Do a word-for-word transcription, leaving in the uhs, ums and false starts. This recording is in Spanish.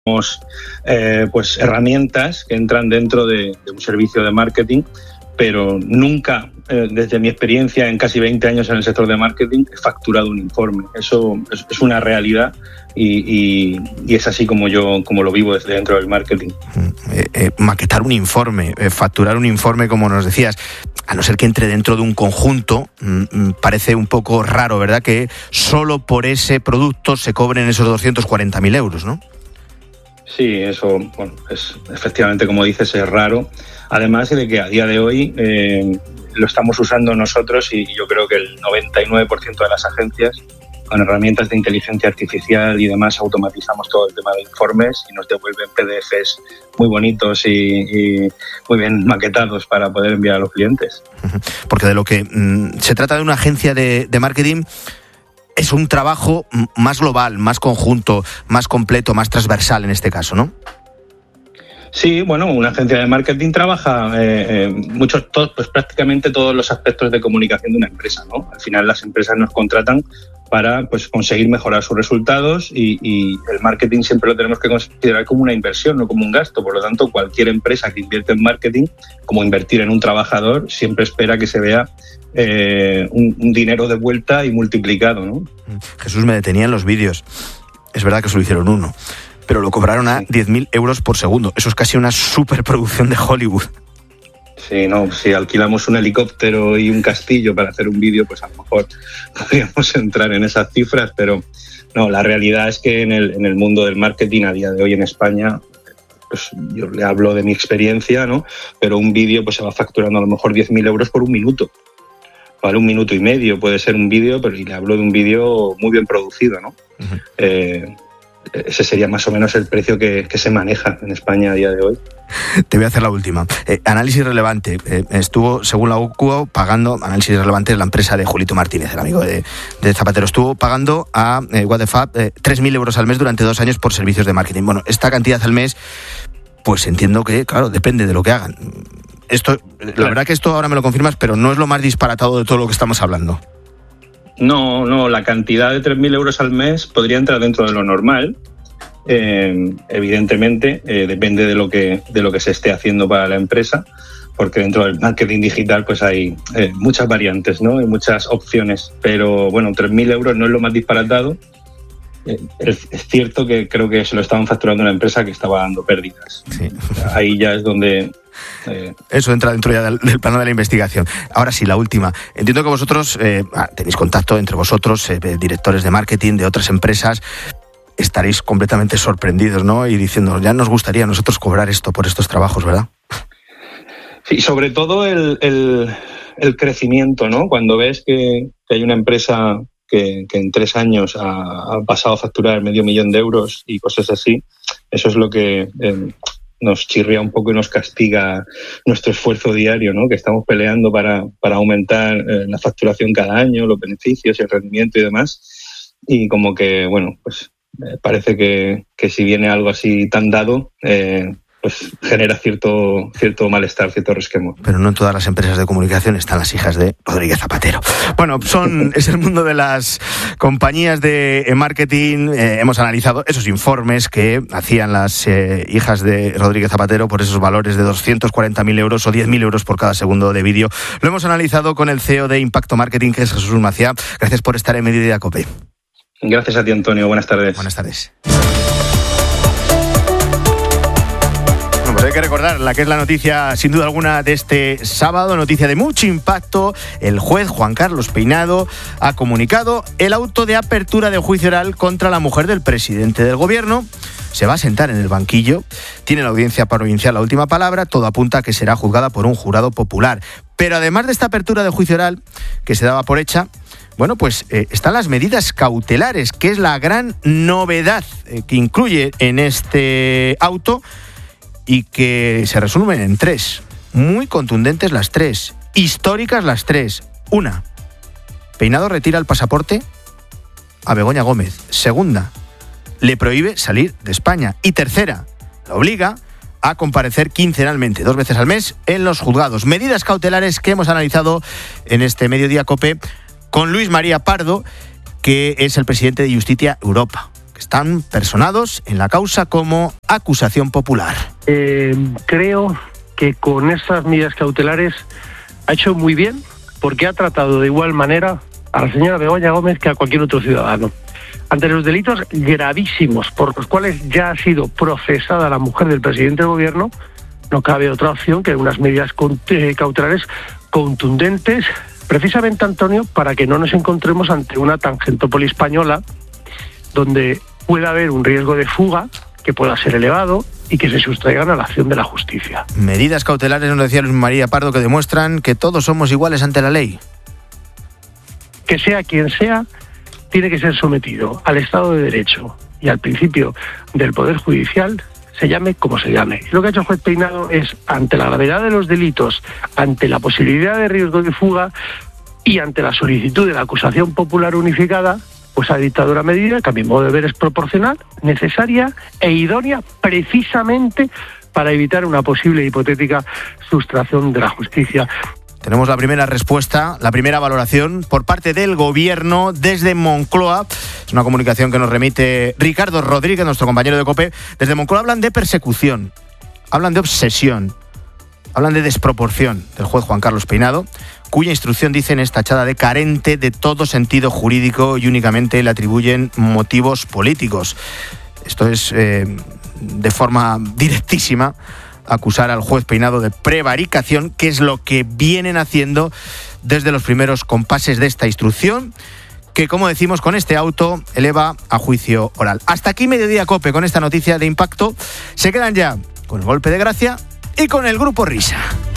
Eh, pues herramientas que entran dentro de, de un servicio de marketing, pero nunca, eh, desde mi experiencia en casi veinte años en el sector de marketing, he facturado un informe. Eso es, es una realidad y, y, y es así como yo como lo vivo desde dentro del marketing. Eh, eh, maquetar un informe, eh, facturar un informe, como nos decías, a no ser que entre dentro de un conjunto, mmm, parece un poco raro, ¿verdad?, que solo por ese producto se cobren esos doscientos cuarenta mil euros, ¿no? Sí, eso, bueno, es efectivamente, como dices, es raro. Además de que a día de hoy eh, lo estamos usando nosotros y yo creo que el noventa y nueve por ciento de las agencias, con herramientas de inteligencia artificial y demás, automatizamos todo el tema de informes y nos devuelven P D Efes muy bonitos y, y muy bien maquetados para poder enviar a los clientes. Porque de lo que mmm, se trata de una agencia de, de marketing, es un trabajo más global, más conjunto, más completo, más transversal en este caso, ¿no? Sí, bueno, una agencia de marketing trabaja eh, eh, muchos, todos, pues prácticamente todos los aspectos de comunicación de una empresa, ¿no? Al final las empresas nos contratan para pues conseguir mejorar sus resultados y, y el marketing siempre lo tenemos que considerar como una inversión, no como un gasto. Por lo tanto, cualquier empresa que invierte en marketing, como invertir en un trabajador, siempre espera que se vea eh, un, un dinero de vuelta y multiplicado, ¿no? Jesús, me detenía en los vídeos. Es verdad que solo hicieron uno, pero lo cobraron a sí. diez mil euros por segundo. Eso es casi una superproducción de Hollywood. Sí, no, si alquilamos un helicóptero y un castillo para hacer un vídeo, pues a lo mejor podríamos entrar en esas cifras, pero no, la realidad es que en el, en el mundo del marketing a día de hoy en España, pues yo le hablo de mi experiencia, ¿no? Pero un vídeo pues se va facturando a lo mejor diez mil euros por un minuto. Vale, un minuto y medio puede ser un vídeo, pero y le hablo de un vídeo muy bien producido, ¿no? Uh-huh. Eh, ese sería más o menos el precio que, que se maneja en España a día de hoy. Te voy a hacer la última. Eh, análisis relevante. Eh, estuvo, según la U C U, pagando, análisis relevante es la empresa de Julito Martínez, el amigo de, de Zapatero, estuvo pagando a eh, What the Fab eh, tres mil euros al mes durante dos años por servicios de marketing. Bueno, esta cantidad al mes, pues entiendo que, claro, depende de lo que hagan. Esto, la claro. verdad que esto ahora me lo confirmas, pero no es lo más disparatado de todo lo que estamos hablando. No, no, la cantidad de tres mil euros al mes podría entrar dentro de lo normal. Eh, evidentemente, eh, depende de lo que de lo que se esté haciendo para la empresa, porque dentro del marketing digital pues hay eh, muchas variantes, ¿no? Hay muchas opciones, pero bueno, tres mil euros no es lo más disparatado. Eh, es, es cierto que creo que se lo estaban facturando una empresa que estaba dando pérdidas. Sí. Ahí ya es donde... Eh... Eso entra dentro ya del, del plano de la investigación. Ahora sí, la última. Entiendo que vosotros eh, tenéis contacto entre vosotros, eh, directores de marketing de otras empresas. Estaréis completamente sorprendidos, ¿no? Y diciendo, ya nos gustaría a nosotros cobrar esto por estos trabajos, ¿verdad? Sí, sobre todo el, el, el crecimiento, ¿no? Cuando ves que, que hay una empresa que, que en tres años ha, ha pasado a facturar medio millón de euros y cosas así, eso es lo que eh, nos chirría un poco y nos castiga nuestro esfuerzo diario, ¿no? Que estamos peleando para, para aumentar eh, la facturación cada año, los beneficios y el rendimiento y demás. Y como que, bueno, pues eh, parece que, que si viene algo así tan dado, eh, pues genera cierto cierto malestar, cierto resquemor. Pero no en todas las empresas de comunicación están las hijas de Rodríguez Zapatero. Bueno, son es el mundo de las compañías de marketing. Eh, hemos analizado esos informes que hacían las eh, hijas de Rodríguez Zapatero por esos valores de doscientos cuarenta mil euros o diez mil euros por cada segundo de vídeo. Lo hemos analizado con el C E O de Impacto Marketing, que es Jesús Maciá. Gracias por estar en Mediodía Cope. Gracias a ti, Antonio. Buenas tardes. Buenas tardes. Pues hay que recordar la que es la noticia, sin duda alguna, de este sábado, noticia de mucho impacto. El juez Juan Carlos Peinado ha comunicado el auto de apertura de juicio oral contra la mujer del presidente del gobierno. Se va a sentar en el banquillo, tiene la audiencia provincial la última palabra, todo apunta a que será juzgada por un jurado popular. Pero además de esta apertura de juicio oral, que se daba por hecha, bueno, pues eh, están las medidas cautelares, que es la gran novedad eh, que incluye en este auto y que se resumen en tres. Muy contundentes las tres, históricas las tres. Una, Peinado retira el pasaporte a Begoña Gómez. Segunda, le prohíbe salir de España. Y tercera, la obliga a comparecer quincenalmente, dos veces al mes, en los juzgados. Medidas cautelares que hemos analizado en este Mediodía Cope con Luis María Pardo, que es el presidente de Justitia Europa, que están personados en la causa como acusación popular. Eh, creo que con estas medidas cautelares ha hecho muy bien, porque ha tratado de igual manera a la señora Begoña Gómez que a cualquier otro ciudadano. Ante los delitos gravísimos por los cuales ya ha sido procesada la mujer del presidente del gobierno, no cabe otra opción que unas medidas cautelares contundentes, precisamente, Antonio, para que no nos encontremos ante una tangentópolis española donde pueda haber un riesgo de fuga que pueda ser elevado y que se sustraigan a la acción de la justicia. Medidas cautelares, nos decía Luis María Pardo, que demuestran que todos somos iguales ante la ley. Que sea quien sea, tiene que ser sometido al Estado de Derecho y al principio del Poder Judicial, se llame como se llame. Y lo que ha hecho el juez Peinado es, ante la gravedad de los delitos, ante la posibilidad de riesgo de fuga y ante la solicitud de la acusación popular unificada, pues ha dictado una medida que a mi modo de ver es proporcional, necesaria e idónea precisamente para evitar una posible hipotética sustracción de la justicia. Tenemos la primera respuesta, la primera valoración por parte del Gobierno desde Moncloa. Es una comunicación que nos remite Ricardo Rodríguez, nuestro compañero de COPE. Desde Moncloa hablan de persecución, hablan de obsesión, hablan de desproporción del juez Juan Carlos Peinado, cuya instrucción, dicen, es tachada de carente de todo sentido jurídico y únicamente le atribuyen motivos políticos. Esto es, eh, de forma directísima, acusar al juez Peinado de prevaricación, que es lo que vienen haciendo desde los primeros compases de esta instrucción, que, como decimos, con este auto eleva a juicio oral. Hasta aquí Mediodía COPE con esta noticia de impacto. Se quedan ya con el golpe de gracia y con el Grupo Risa.